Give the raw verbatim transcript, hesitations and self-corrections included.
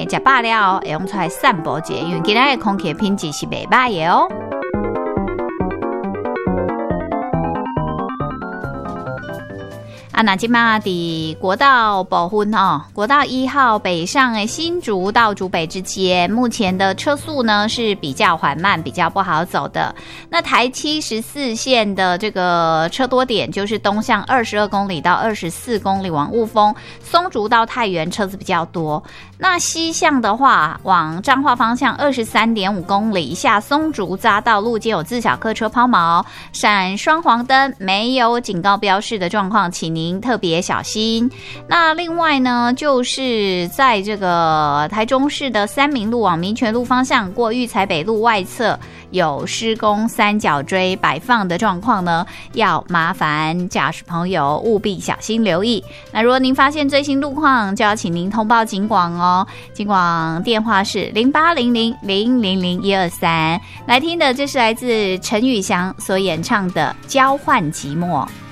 吃饱了会用出来散步一下，因为今天的空气品质是袂歹的哦。啊，那今嘛的国道部分哦，国道一号北上诶，新竹到竹北之间，目前的车速呢是比较缓慢，比较不好走的。那台七十四线的这个车多点，就是东向二十二公里到二十四公里往雾峰，松竹到太原车子比较多。那西向的话，往彰化方向二十三点五公里下松竹匝道路街有自小客车抛锚，闪双黄灯，没有警告标示的状况，请您特别小心。那另外呢，就是在这个台中市的三民路往民权路方向过育才北路外侧有施工三角锥摆放的状况呢，要麻烦驾驶朋友务必小心留意。那如果您发现最新路况，就要请您通报警广哦。警广电话是零八零零零零零一二三。来听的这是来自陈宇翔所演唱的《交换寂寞》。